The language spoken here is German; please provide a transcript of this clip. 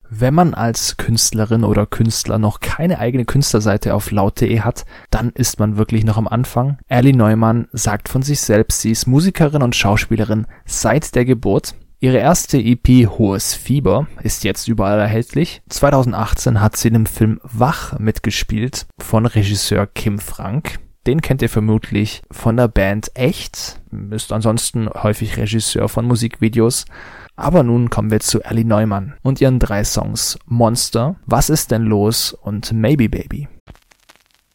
Wenn man als Künstlerin oder Künstler noch keine eigene Künstlerseite auf laut.de hat, dann ist man wirklich noch am Anfang. Ellie Neumann sagt von sich selbst, sie ist Musikerin und Schauspielerin seit der Geburt. Ihre erste EP Hohes Fieber ist jetzt überall erhältlich. 2018 hat sie in dem Film Wach mitgespielt von Regisseur Kim Frank. Den kennt ihr vermutlich von der Band Echt, ist ansonsten häufig Regisseur von Musikvideos. Aber nun kommen wir zu Ellie Neumann und ihren 3 Songs Monster, Was ist denn los und Maybe Baby.